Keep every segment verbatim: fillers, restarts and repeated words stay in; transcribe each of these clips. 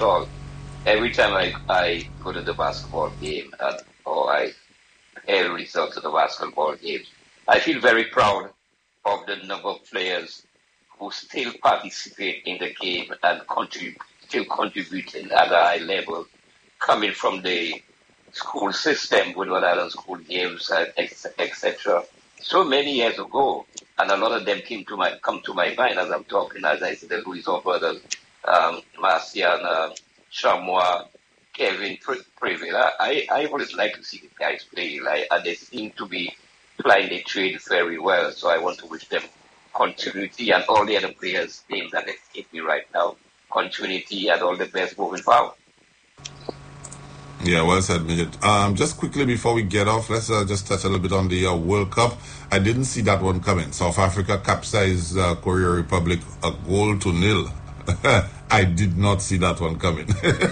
all. Every time I, I go to the basketball game and, or I hear results of the basketball game, I feel very proud of the number of players who still participate in the game and contribute, still contributing at a high level, coming from the school system with Rhode Island school games, uh, et cetera. So many years ago, and a lot of them came to my come to my mind as I'm talking, as I said, the Louison brothers, um, Marcian, uh, Chamois, Kevin Preville. I, I always like to see the guys play, like, and they seem to be playing the trade very well. So I want to wish them continuity and all the other players' names that escape me right now, continuity and all the best moving forward. Yeah, well said, Midget. Um, just quickly before we get off, let's uh, just touch a little bit on the uh, World Cup. I didn't see that one coming. South Africa capsized uh, Korea Republic a goal to nil. I did not see that one coming.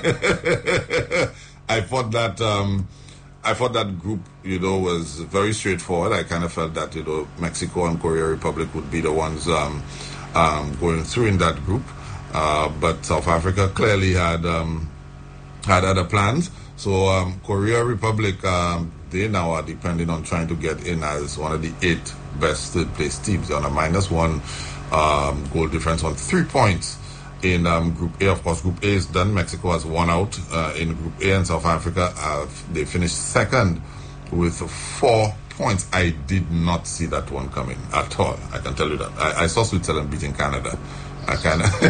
I thought that um, I thought that group, you know, was very straightforward. I kind of felt that, you know, Mexico and Korea Republic would be the ones um, um, going through in that group. Uh, but South Africa clearly had um, had other plans. So um, Korea Republic, um, they now are depending on trying to get in as one of the eight best third-place teams. They're on a minus one um, goal difference on three points in um, Group A. Of course, Group A is done. Mexico has won out uh, in Group A, and South Africa, have, they finished second with four points. I did not see that one coming at all. I can tell you that. I, I saw Switzerland beating Canada. I kind of...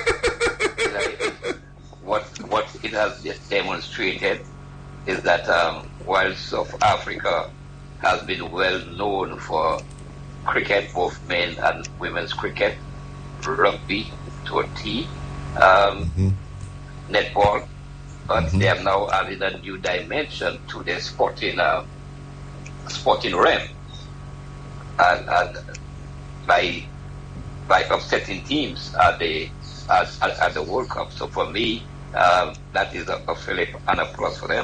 What what it has demonstrated is that um, while South Africa has been well known for cricket, both men and women's cricket, rugby to a T, um, mm-hmm. netball, but mm-hmm. they have now added a new dimension to their sporting uh, sporting realm, and, and by by upsetting teams at the at, at, at the World Cup. So for me, Um, that is a, a fillip and a plus for them.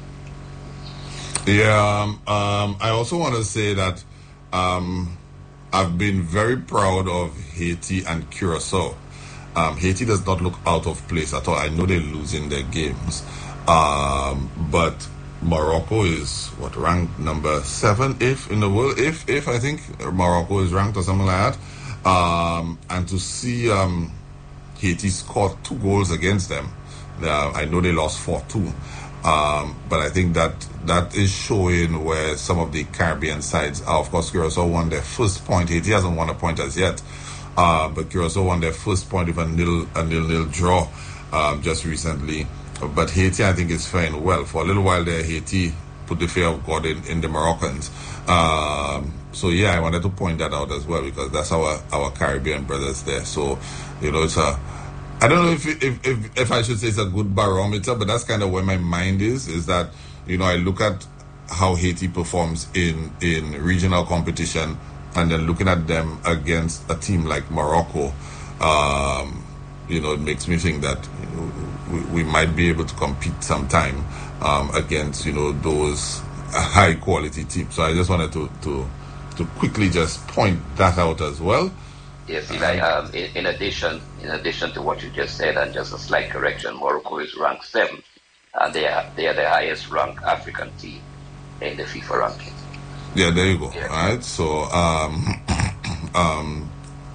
Yeah, um, um, I also want to say that um, I've been very proud of Haiti and Curacao. Um, Haiti does not look out of place at all. I know they're losing their games, um, but Morocco is what, ranked number seven, if in the world, if if I think Morocco is ranked or something like that. Um, and to see um, Haiti score two goals against them. Uh, I know they lost four two, um, but I think that that is showing where some of the Caribbean sides are. Of course, Curacao won their first point. Haiti hasn't won a point as yet, uh, but Curacao won their first point with a nil a nil nil draw um, just recently. But Haiti, I think, is faring well. For a little while there, Haiti put the fear of God in, in the Moroccans. Um, so yeah, I wanted to point that out as well, because that's our our Caribbean brothers there. So, you know, it's a I don't know if, if if if I should say it's a good barometer, but that's kind of where my mind is, is that, you know, I look at how Haiti performs in, in regional competition, and then looking at them against a team like Morocco, um, you know, it makes me think that, you know, we, we might be able to compete sometime um, against, you know, those high quality teams. So I just wanted to, to, to quickly just point that out as well. Yes, Eli, um, in, in addition, in addition to what you just said, and just a slight correction, Morocco is ranked seventh, and they are they are the highest ranked African team in the FIFA ranking. Yeah, there you go. Yeah. All right, so um, um,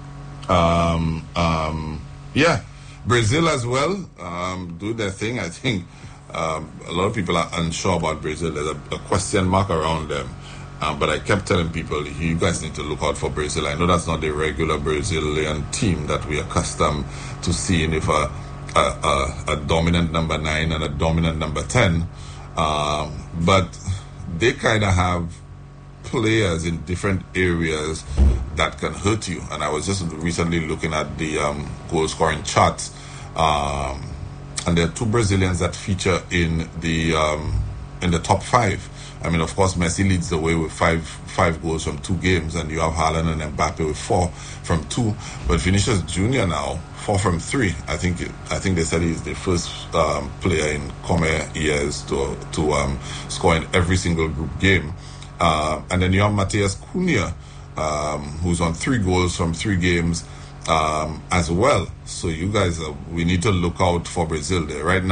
um, um, yeah, Brazil as well um, do their thing. I think um, a lot of people are unsure about Brazil. There's a, a question mark around them. Um, but I kept telling people, you guys need to look out for Brazil. I know that's not the regular Brazilian team that we are accustomed to seeing, if a, a, a, a dominant number nine and a dominant number ten. Um, but they kind of have players in different areas that can hurt you. And I was just recently looking at the um, goal scoring charts. Um, and there are two Brazilians that feature in the um, in the top five. I mean, of course, Messi leads the way with five five goals from two games, and you have Haaland and Mbappe with four from two. But Vinicius Junior now, four from three. I think I think they said he's the first um, player in Comer years to to um, score in every single group game. Uh, and then you have Mateus Cunha, um, who's on three goals from three games. um, as well. So you guys, uh, we need to look out for Brazil there right